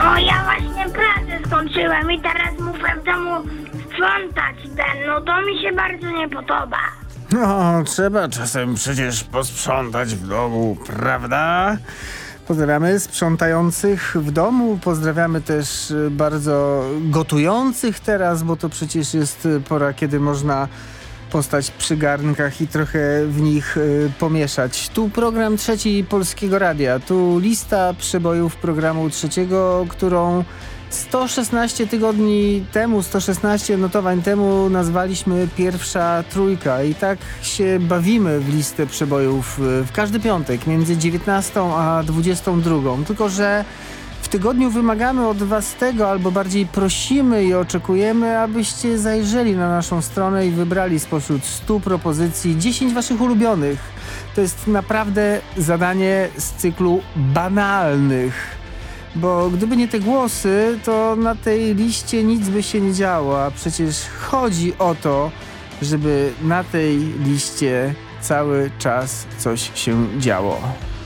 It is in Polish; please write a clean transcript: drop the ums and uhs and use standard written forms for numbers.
No ja właśnie pracę skończyłem i teraz muszę w domu sprzątać no to mi się bardzo nie podoba. No, trzeba czasem przecież posprzątać w domu, prawda? Pozdrawiamy sprzątających w domu, pozdrawiamy też bardzo gotujących teraz, bo to przecież jest pora, kiedy można postać przy garnkach i trochę w nich pomieszać. Tu program Trzeci Polskiego Radia, tu lista przebojów programu Trzeciego, którą 116 tygodni temu, 116 notowań temu nazwaliśmy Pierwsza Trójka i tak się bawimy w listę przebojów w każdy piątek między 19 a 22. Tylko że w tygodniu wymagamy od was tego, albo bardziej prosimy i oczekujemy, abyście zajrzeli na naszą stronę i wybrali spośród 100 propozycji 10 waszych ulubionych. To jest naprawdę zadanie z cyklu banalnych. Bo gdyby nie te głosy, to na tej liście nic by się nie działo, a przecież chodzi o to, żeby na tej liście cały czas coś się działo.